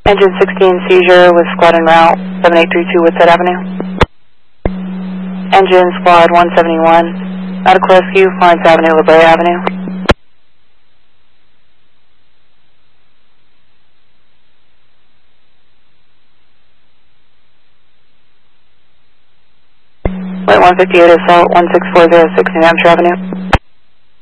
Engine 16 seizure with squad en route 7832 Woodside Avenue. Engine squad 171, medical rescue, Florence Avenue, La Brea Avenue. Flight 158 assault 16406 New Hampshire Avenue.